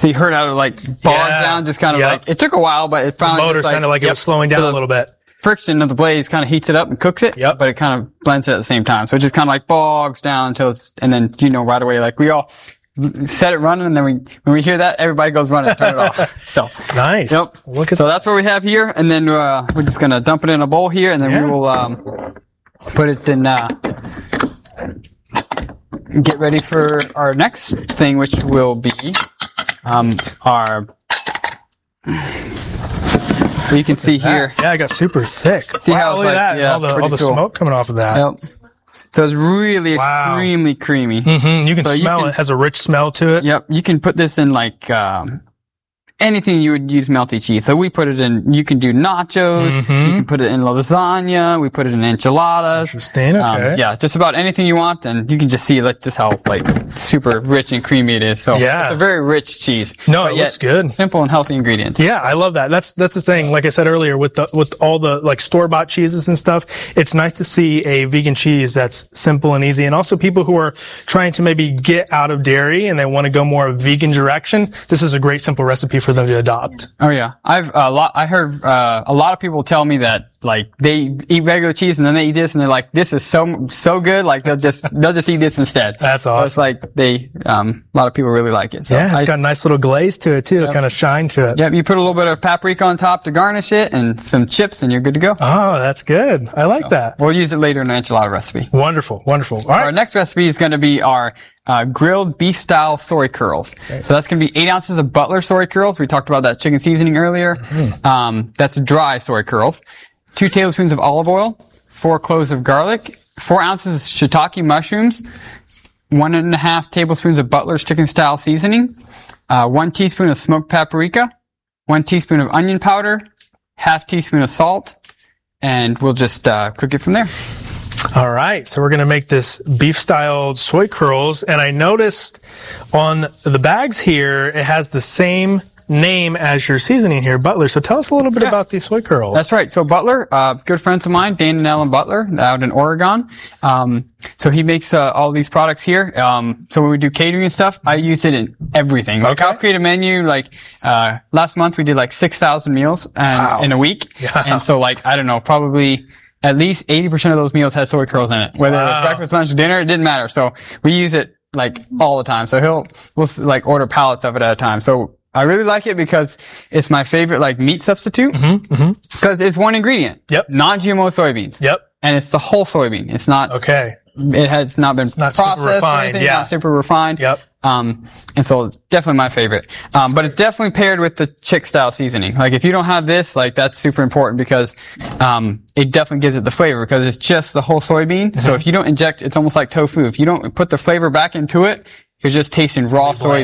So you heard how it like bogged down, just kind of like, it took a while, but it finally the motor sounded like it was slowing down a little bit. Friction of the blades kind of heats it up and cooks it, but it kind of blends it at the same time. So it just kind of like bogs down until it's, and then, right away, like we all set it running, and then when we hear that, everybody goes running and turn it off. So. Nice. Yep. So that's what we have here, and then, we're just gonna dump it in a bowl here, and then we will, put it in, get ready for our next thing, which will be, our, so you can see here. Yeah, it got super thick. See how it's look like, at that. All the smoke coming off of that. Yep. So it's really extremely creamy. Mm-hmm. You can smell it. It has a rich smell to it. Yep. You can put this in like, anything you would use melty cheese. So we put it in, you can do nachos, you can put it in lasagna, we put it in enchiladas. Interesting, okay. Yeah, just about anything you want, and you can just see like just how like super rich and creamy it is. So it's a very rich cheese. No, it looks good. Simple and healthy ingredients. Yeah, I love that. That's the thing. Like I said earlier, with all the like store-bought cheeses and stuff, it's nice to see a vegan cheese that's simple and easy. And also people who are trying to maybe get out of dairy and they want to go more vegan direction, this is a great simple recipe for them to adopt. Oh yeah. I heard a lot of people tell me that like they eat regular cheese and then they eat this and they're like, this is so good, like they'll just eat this instead. That's awesome. So it's like a lot of people really like it. So it's got a nice little glaze to it too, kind of shine to it. Yep, you put a little bit of paprika on top to garnish it and some chips and you're good to go. Oh, that's good. I like that. We'll use it later in an enchilada recipe. Wonderful. All right. Our next recipe is going to be our grilled beef style soy curls. Okay. So that's going to be 8 ounces of Butler soy curls. We talked about that chicken seasoning earlier. That's dry soy curls. 2 tablespoons of olive oil, 4 cloves of garlic, 4 ounces of shiitake mushrooms, 1.5 tablespoons of Butler's chicken style seasoning, 1 teaspoon of smoked paprika, 1 teaspoon of onion powder, half teaspoon of salt, and we'll just cook it from there. All right, so we're going to make this beef-style soy curls, and I noticed on the bags here, it has the same name as your seasoning here, Butler. So tell us a little bit about these soy curls. That's right. So Butler, good friends of mine, Dan and Ellen Butler, out in Oregon. So he makes all these products here. So when we do catering and stuff, I use it in everything. Like I'll create a menu. Like last month we did like 6,000 meals in a week, and so like I don't know, probably at least 80% of those meals had soy curls in it. Whether it was breakfast, lunch, dinner, it didn't matter. So we use it like all the time. So we'll like order pallets of it at a time. So I really like it because it's my favorite like meat substitute. Because it's one ingredient. Yep. Non-GMO soybeans. Yep. And it's the whole soybean. It's not. Okay. It's not been processed or anything. Not super refined. Yep. And so definitely my favorite. But it's definitely paired with the chick style seasoning. Like if you don't have this, like that's super important because, it definitely gives it the flavor because it's just the whole soybean. So if you don't inject, it's almost like tofu. If you don't put the flavor back into it, you're just tasting raw soybean.